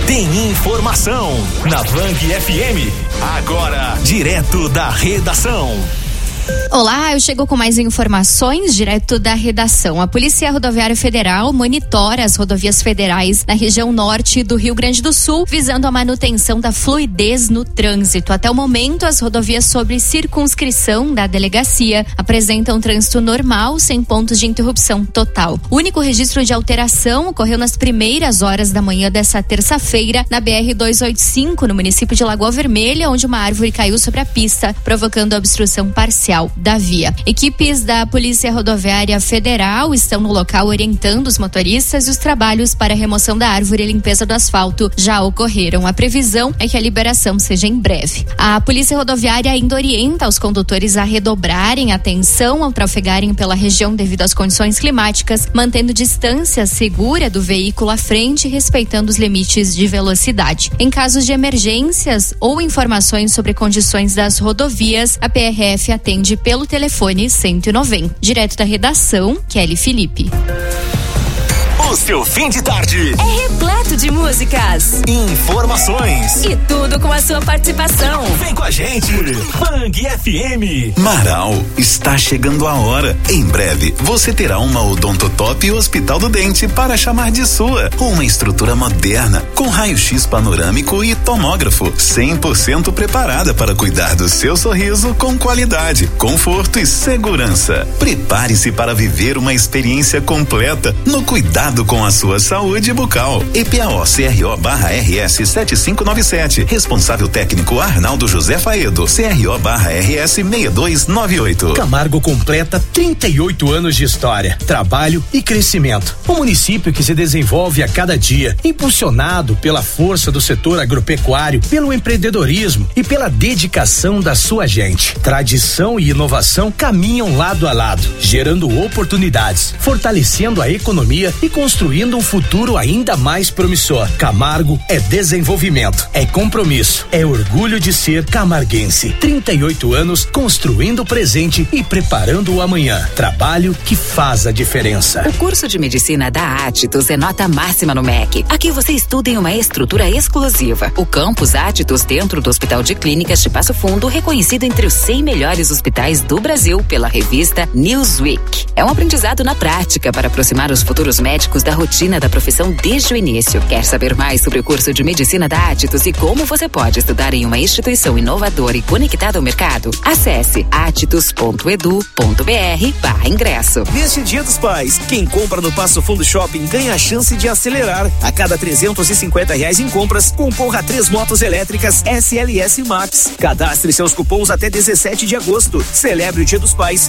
tem informação na Band FM. Agora, direto da redação. Olá, eu chego com mais informações direto da redação. A Polícia Rodoviária Federal monitora as rodovias federais na região norte do Rio Grande do Sul, visando a manutenção da fluidez no trânsito. Até o momento, as rodovias sob circunscrição da delegacia apresentam trânsito normal, sem pontos de interrupção total. O único registro de alteração ocorreu nas primeiras horas da manhã dessa terça-feira, na BR-285, no município de Lagoa Vermelha, onde uma árvore caiu sobre a pista, provocando obstrução parcial da via. Equipes da Polícia Rodoviária Federal estão no local orientando os motoristas e os trabalhos para a remoção da árvore e limpeza do asfalto já ocorreram. A previsão é que a liberação seja em breve. A Polícia Rodoviária ainda orienta os condutores a redobrarem atenção ao trafegarem pela região devido às condições climáticas, mantendo distância segura do veículo à frente e respeitando os limites de velocidade. Em casos de emergências ou informações sobre condições das rodovias, a PRF atende pelo telefone 190. Direto da redação, Kelly Felipe. O seu fim de tarde é repleto de músicas, informações e tudo com a sua participação. Vem com a gente, Band FM. Marau, está chegando a hora. Em breve, você terá uma Odontotop Hospital do Dente para chamar de sua. Uma estrutura moderna, com raio-x panorâmico e tomógrafo, 100% preparada para cuidar do seu sorriso com qualidade, conforto e segurança. Prepare-se para viver uma experiência completa no cuidado com a sua saúde bucal. EPAO-CRO/RS 7597. Responsável técnico Arnaldo José Faedo. CRO/RS 6298. Camargo completa 38 anos de história, trabalho e crescimento. Um município que se desenvolve a cada dia, impulsionado pela força do setor agropecuário, pelo empreendedorismo e pela dedicação da sua gente. Tradição e inovação caminham lado a lado, gerando oportunidades, fortalecendo a economia e construindo um futuro ainda mais promissor. Camargo é desenvolvimento, é compromisso, é orgulho de ser camarguense. 38 anos construindo o presente e preparando o amanhã. Trabalho que faz a diferença. O curso de medicina da Atitus é nota máxima no MEC. Aqui você estuda em uma estrutura exclusiva. O campus Atitus, dentro do Hospital de Clínicas de Passo Fundo, reconhecido entre os 100 melhores hospitais do Brasil pela revista Newsweek. É um aprendizado na prática para aproximar os futuros médicos da rotina da profissão desde o início. Quer saber mais sobre o curso de medicina da Atitus e como você pode estudar em uma instituição inovadora e conectada ao mercado? Acesse atitus.edu.br/ingresso. Neste Dia dos Pais, quem compra no Passo Fundo Shopping ganha a chance de acelerar. A cada R$350 em compras, concorra a 3 motos elétricas SLS Max. Cadastre seus cupons até 17 de agosto. Celebre o Dia dos Pais